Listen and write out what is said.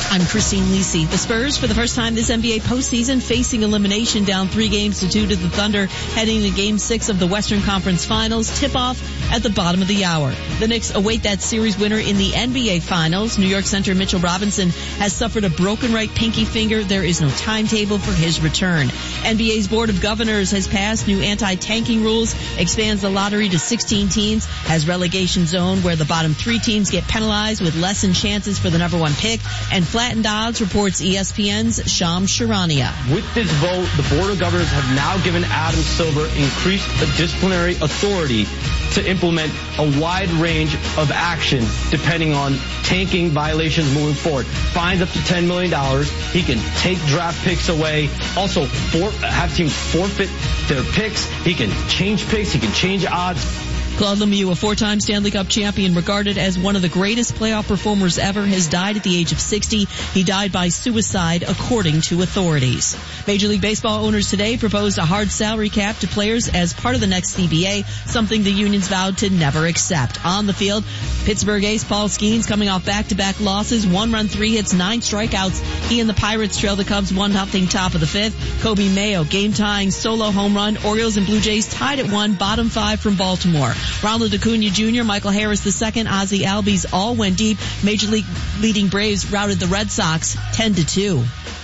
I'm Christine Lisi. The Spurs, for the first time this NBA postseason, facing elimination, down 3-2 to the Thunder, heading to Game 6 of the Western Conference Finals. Tip-off at the bottom of the hour. The Knicks await that series winner in the NBA Finals. New York center Mitchell Robinson has suffered a broken right pinky finger. There is no timetable for his return. NBA's Board of Governors has passed new anti-tanking rules, expands the lottery to 16 teams, has relegation zone where the bottom 3 teams get penalized with lessened chances for the number 1 pick, and flattened odds, reports ESPN's Shams Charania. With this vote, the Board of Governors have now given Adam Silver increased disciplinary authority to implement a wide range of action depending on tanking violations moving forward. Fines up to $10 million. He can take draft picks away. Also, have teams forfeit their picks. He can change picks. He can change odds. Claude Lemieux, a 4-time Stanley Cup champion, regarded as one of the greatest playoff performers ever, has died at the age of 60. He died by suicide, according to authorities. Major League Baseball owners today proposed a hard salary cap to players as part of the next CBA, something the unions vowed to never accept. On the field, Pittsburgh ace Paul Skeens coming off back-to-back losses, 1 run, 3 hits, 9 strikeouts. He and the Pirates trail the Cubs 1-0 top of the 5th. Kobe Mayo, game-tying solo home run. Orioles and Blue Jays tied at 1, bottom 5 from Baltimore. Ronald Acuna Jr., Michael Harris II, Ozzie Albies all went deep. Major League leading Braves routed the Red Sox 10-2.